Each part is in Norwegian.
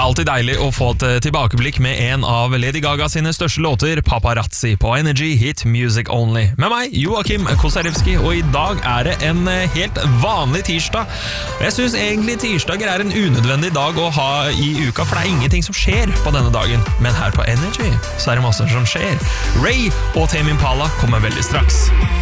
alltid deilig å få et tilbakeblikk med en av Lady Gaga sine største låter, Paparazzi, på Energy Hit Music Only. Med meg, Joakim Kosarewski, og i dag det en helt vanlig tirsdag. Jeg synes egentlig tirsdager en unødvendig dag å ha i uka, for det ingenting som skjer på denne dagen. Men her på Energy så det masse som skjer. Ray og Tame Impala kommer veldig straks.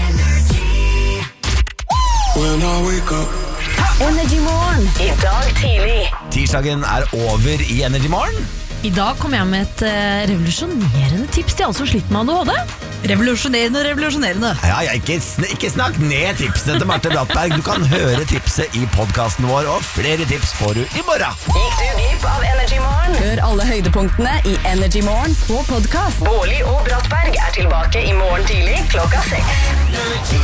When I wake up. Energy Morgen. I dag tidlig. Tirsdagen over i Energy Morgen. I dag kommer jeg med et revolusjonerende tips til alle som sliter med ADHD. Revolusjonerende. Ja, ikke snakk ned tipsene til Marte Brattberg. Du kan høre tipset i podcasten vår, og flere tips får du i morgen. Gikk du glipp av Energy Morgen? Hør alle høydepunktene i Energy Morgen på podcast. Bårli og Brattberg tilbake i morgen tidlig klokka 6.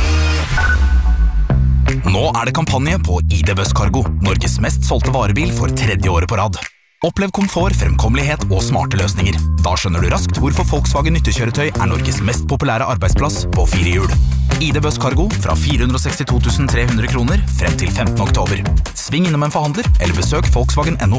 Nå det kampanje på ID Buss Cargo, Norges mest solgte varebil for 3. året på rad. Opplev komfort, fremkommelighet og smarte løsninger. Da skjønner du raskt hvorfor Volkswagen nyttekjøretøy Norges mest populære arbeidsplass på 4 hjul. ID Buss Cargo fra 462 300 kroner frem til 15. oktober. Sving innom en forhandler eller besøk Volkswagen.no.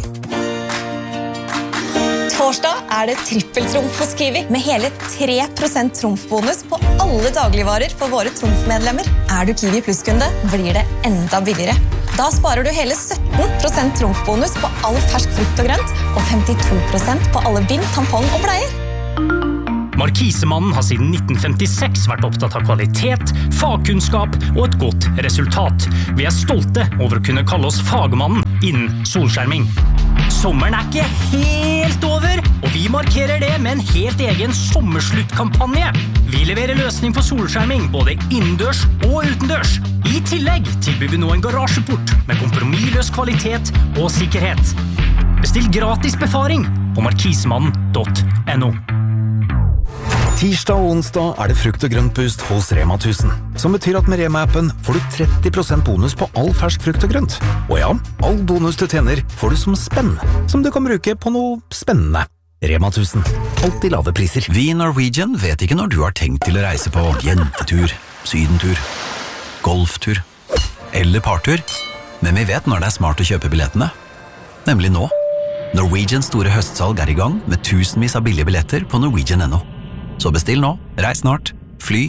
Torsdag det trippeltrumf hos Kiwi, med hele 3% trumfbonus på alle dagligvarer for våre trumfmedlemmer. Du Kiwi Plus-kunde, blir det enda billigere. Da sparer du hele 17% trumfbonus på all fersk frukt og grønt, og 52% på alle bind, tampong og bleier. Markisemannen har siden 1956 vært opptatt av kvalitet, fagkunnskap og et godt resultat. Vi stolte over å kunne kalle oss fagmannen innen solskjerming. Sommeren ikke helt over, og vi markerer det med en helt egen sommersluttkampanje. Vi leverer løsning for solskjerming, både innendørs og utendørs. I tillegg tilbyr vi nå en garasjeport med kompromissløs kvalitet og sikkerhet. Bestill gratis befaring på markisemannen.no. Tirsdag og onsdag det frukt og grøntboost hos Rema 1000, som betyr at med Rema-appen får du 30% bonus på all fersk frukt og grønt. Og ja, all bonus du tjener får du som spenn, som du kan bruke på noe spennende. Rema 1000, alltid lave priser. Vi i Norwegian vet ikke når du har tenkt til å reise på jentetur, sydentur, golftur eller partur, men vi vet når det smart å kjøpe billettene. Nemlig nå. Norwegians store høstsalg i gang med tusenvis av billige billetter på Norwegian.no. Så bestill nå, reis snart, fly.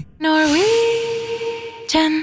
Norwegian.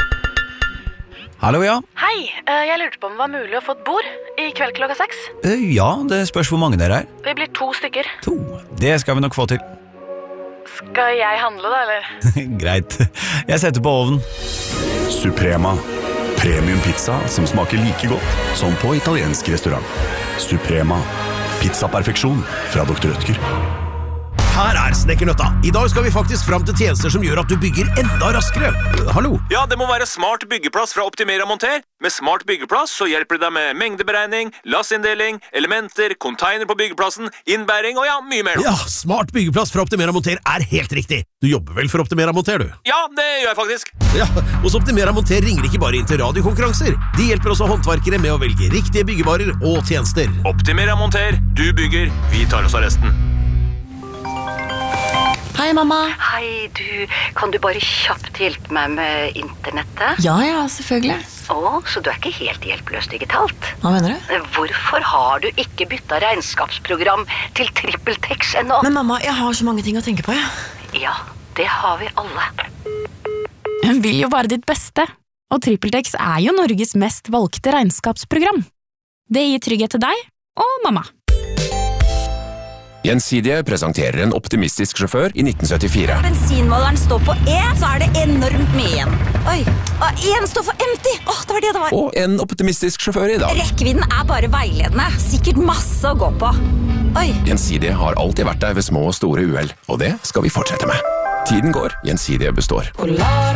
Hallo, ja. Hei, jeg lurte på om det var mulig å få et bord i kveld klokka 6. Ja, det spørs hvor mange dere Vi blir 2 stykker. 2, det skal vi nok få til. Skal jeg handle da, eller? Greit, jeg setter på ovnen. Suprema. Premium pizza som smaker like godt som på italiensk restaurant. Suprema. Pizza-perfeksjon fra Dr. Rødtger. Her Snekkernøtta. I dag skal vi faktisk fram til tjenester som gjør at du bygger enda raskere. Hallo? Ja, det må være Smart byggeplass fra Optimera Monter. Med Smart byggeplass så hjelper det deg med mengdeberegning, lassinndeling, elementer, container på byggeplassen, innbæring og ja, mye mer. Ja, Smart byggeplass fra Optimera Monter helt riktig. Du jobber vel for Optimera Monter, du? Ja, det gjør jeg faktisk. Ja, hos Optimera Monter ringer ikke bare inn til radiokonkurranser. De hjelper også håndverkere med å velge riktige byggevarer og tjenester. Optimera Monter, du bygger, vi tar oss av resten. Hei, mamma. Hei, du. Kan du bare kjapt hjelpe meg med internettet? Ja, selvfølgelig. Så du ikke helt hjelpeløs digitalt? Hva mener du? Hvorfor har du ikke byttet regnskapsprogram til TrippelTex ennå? Men mamma, jeg har så mange ting å tenke på, ja. Ja, det har vi alle. Hun vil jo bare ditt beste. Og TrippelTex jo Norges mest valgte regnskapsprogram. Det gir trygghet til deg og mamma. Gjensidige presenterer en optimistisk sjåfør i 1974. Bensinmåleren står på E, så det enormt mye igjen. Oi, og en står for empty. Det var det var. Og en optimistisk sjåfør i dag. Rekkevidden bare veiledende. Sikkert masse å gå på. Oi. Gjensidige har alltid vært der ved små og store uhell, og det skal vi fortsette med. Tiden går, Gjensidige består.